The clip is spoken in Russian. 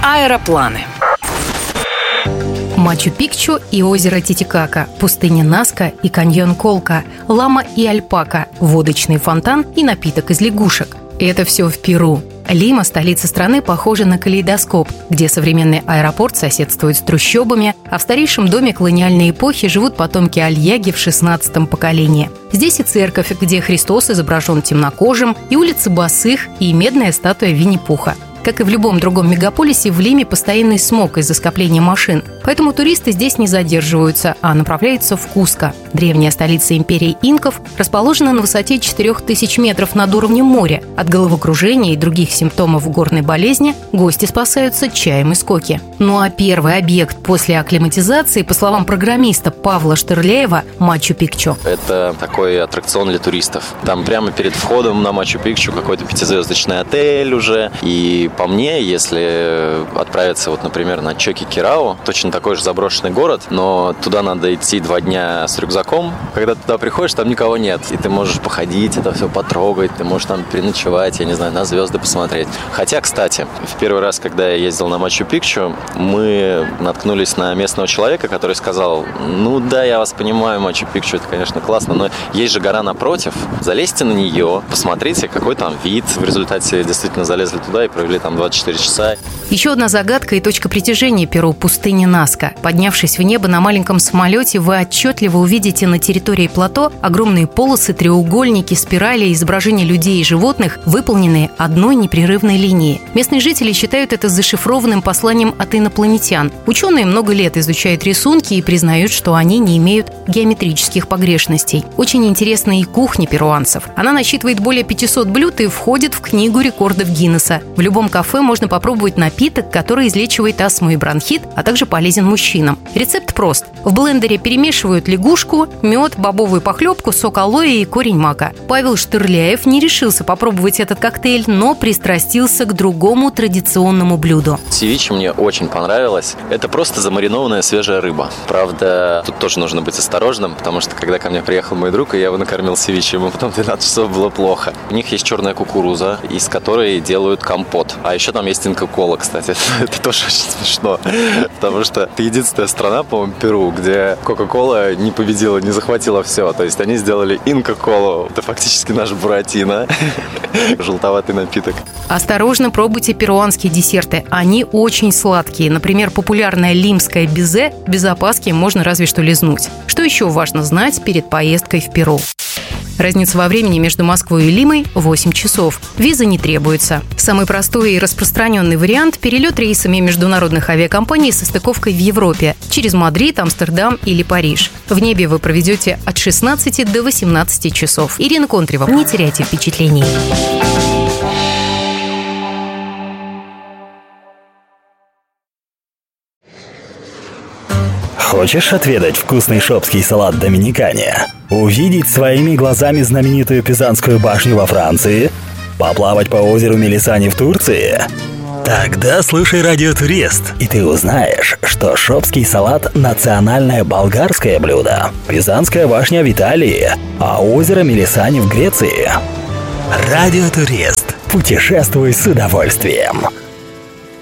Аэропланы. Мачу-Пикчу и озеро Титикака, пустыня Наска и каньон Колка, лама и альпака, водочный фонтан и напиток из лягушек. И это все в Перу. Лима, столица страны, похожа на калейдоскоп, где современный аэропорт соседствует с трущобами, а в старейшем доме колониальной эпохи живут потомки Альяги в 16-м поколении. Здесь и церковь, где Христос изображен темнокожим, и улицы босых, и медная статуя Винни-Пуха. Как и в любом другом мегаполисе, в Лиме постоянный смог из-за скопления машин. Поэтому туристы здесь не задерживаются, а направляются в Куско. Древняя столица империи инков расположена на высоте 4000 метров над уровнем моря. От головокружения и других симптомов горной болезни гости спасаются чаем из коки. Ну а первый объект после акклиматизации, по словам программиста Павла Штырляева, Мачу-Пикчу. Это такой аттракцион для туристов. Там прямо перед входом на Мачу-Пикчу какой-то 5-звездочный отель уже. И по мне, если отправиться, вот, например, на Чоки-Кирау, точно такой же заброшенный город, но туда надо идти 2 дня с рюкзаком. Когда ты туда приходишь, там никого нет. И ты можешь походить, это все потрогать, ты можешь там переночевать, я не знаю, на звезды посмотреть. Хотя, кстати, в первый раз, когда я ездил на Мачу-Пикчу, мы наткнулись на местного человека, который сказал: ну да, я вас понимаю, Мачу-Пикчу, это, конечно, классно, но есть же гора напротив, залезьте на нее, посмотрите, какой там вид. В результате действительно залезли туда и провели там 24 часа. Еще одна загадка и точка притяжения Перу – пустыня Наска. Поднявшись в небо на маленьком самолете, вы отчетливо увидите на территории плато огромные полосы, треугольники, спирали, изображения людей и животных, выполненные одной непрерывной линией. Местные жители считают это зашифрованным посланием от инопланетян. Ученые много лет изучают рисунки и признают, что они не имеют геометрических погрешностей. Очень интересна и кухня перуанцев. Она насчитывает более 500 блюд и входит в книгу рекордов Гиннесса. В любом кафе можно попробовать напиток, который излечивает астму и бронхит, а также полезен мужчинам. Рецепт прост. В блендере перемешивают лягушку, мед, бобовую похлебку, сок алоэ и корень мака. Павел Штырляев не решился попробовать этот коктейль, но пристрастился к другому традиционному блюду. Севиче мне очень понравилось. Это просто замаринованная свежая рыба. Правда, тут тоже нужно быть осторожным, потому что когда ко мне приехал мой друг, и я его накормил севиче, ему потом 12 часов было плохо. У них есть черная кукуруза, из которой делают компот. А еще там есть инка-кола, кстати. Это тоже очень смешно. Потому что это единственная страна, по-моему, Перу, где Кока-кола не победила, не захватила все. То есть они сделали инка-колу. Это фактически наш буратино. Желтоватый напиток. Осторожно, пробуйте перуанские десерты. Они очень сладкие. Например, популярное лимское безе без опаски можно разве что лизнуть. Что еще важно знать перед поездкой в Перу? Разница во времени между Москвой и Лимой – 8 часов. Виза не требуется. Самый простой и распространенный вариант – перелет рейсами международных авиакомпаний со стыковкой в Европе через Мадрид, Амстердам или Париж. В небе вы проведете от 16 до 18 часов. Ирина Контрева. Не теряйте впечатлений. Хочешь отведать вкусный шопский салат доминикане? Увидеть своими глазами знаменитую Пизанскую башню во Франции? Поплавать по озеру Мелисани в Турции? Тогда слушай «Радио Турист», и ты узнаешь, что шопский салат – национальное болгарское блюдо, Пизанская башня в Италии, а озеро Мелисани в Греции. «Радио Турист». Путешествуй с удовольствием.